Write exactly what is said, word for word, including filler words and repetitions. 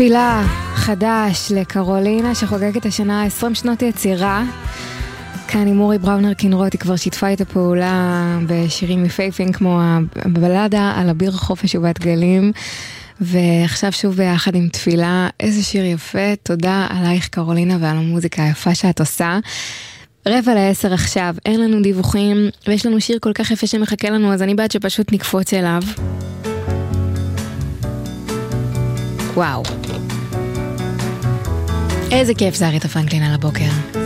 תפילה חדש לקרולינה שחוגגת השנה עשרים שנות יצירה. כאן עם אורי בראונר קינרוט, היא כבר שיתפה את הפעולה בשירים יפהפים כמו הבלדה על אביר חופש ובת גלים, ועכשיו שוב ביחד עם תפילה. איזה שיר יפה, תודה עלייך קרולינה ועל המוזיקה היפה שאת עושה. רבע לעשר עכשיו, אין לנו דיווחים ויש לנו שיר כל כך יפה שמחכה לנו, אז אני בעד שפשוט נקפוץ אליו. וואו, איזה כיף זה אריתה פרנקלין על הבוקר.